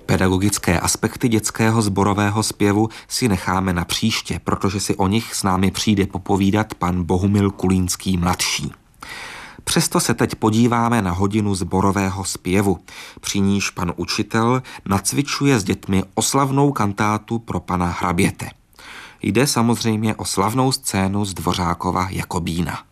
Pedagogické aspekty dětského sborového zpěvu si necháme na příště, protože si o nich s námi přijde popovídat pan Bohumil Kulínský mladší. Přesto se teď podíváme na hodinu sborového zpěvu, při níž pan učitel nacvičuje s dětmi oslavnou kantátu pro pana hraběte. Jde samozřejmě o slavnou scénu z Dvořákova Jakobína.